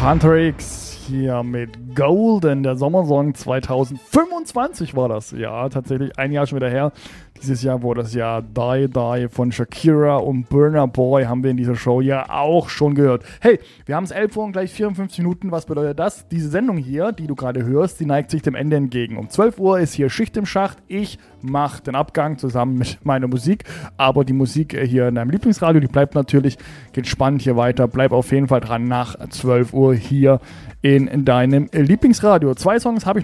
Panther X hier mit Golden, der Sommersong 2025 war das. Ja, tatsächlich ein Jahr schon wieder her. Dieses Jahr wurde das Jahr Die Die von Shakira und Burna Boy haben wir in dieser Show ja auch schon gehört. Hey, wir haben es 11 Uhr und gleich 54 Minuten. Was bedeutet das? Diese Sendung hier, die du gerade hörst, die neigt sich dem Ende entgegen. Um 12 Uhr ist hier Schicht im Schacht. Ich mache den Abgang zusammen mit meiner Musik. Aber die Musik hier in deinem Lieblingsradio, die bleibt natürlich, geht spannend hier weiter. Bleib auf jeden Fall dran nach 12 Uhr hier in deinem Lieblingsradio. 2 Songs habe ich